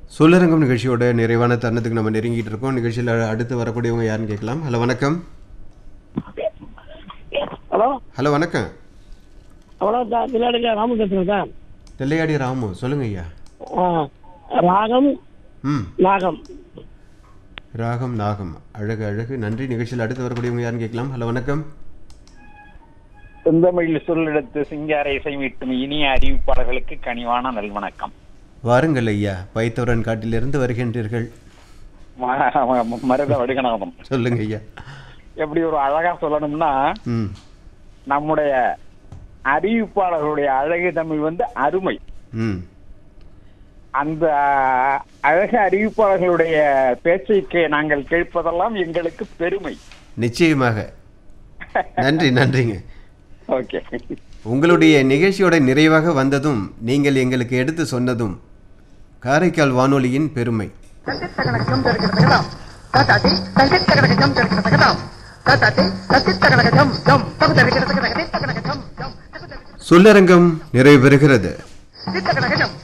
சொல்லரங்கம் நிகழ்ச்சியோட நிறைவான தருணத்துக்கு நம்ம நெருங்கிட்டு இருக்கோம். நிகழ்ச்சியில் அடுத்து வரக்கூடியவங்க யாருன்னு கேட்கலாம். ஹலோ வணக்கம். ஹலோ வணக்கம். ராமு பேசுறேன் சார். நெல்லையாடி ராமு, சொல்லுங்க ஐயா. ராகம் நாகம். ராகம் நாகம், அழகு அழகு, நன்றி. நிகழ்ச்சியில் அடுத்து வரக்கூடியவங்க யாருன்னு கேட்கலாம். ஹலோ வணக்கம். செந்தமிழ் சொல்லெடுத்து சிங்கார இசை மீட்டும் இனிய அறிவிப்பாளர்களுக்கு கனிவான நல்வணக்கம். வாருங்கள் ஐயா, பைத்தவரன் காட்டிலிருந்து வருகின்றீர்கள். மருத வடுகநாதம். சொல்லுங்க ஐயா. எப்படி ஒரு அழகா சொல்லணும்னா, நம்முடைய அறிவிப்பாளர்களுடைய அழகு தமிழ் அருமை. அந்த அழகு அறிவிப்பாளர்களுடைய பேச்சை நாங்கள் கேட்பதெல்லாம் எங்களுக்கு பெருமை. நிச்சயமாக. நன்றி, நன்றிங்க. ஓகே. உங்களுடைய நிகழ்ச்சியோட நிறைவாக வந்ததும் நீங்கள் எங்களுக்கு எடுத்து சொன்னதும் காரைக்கால் வானொலியின் பெருமை. சொல்லரங்கம் நிறைவு பெறுகிறது.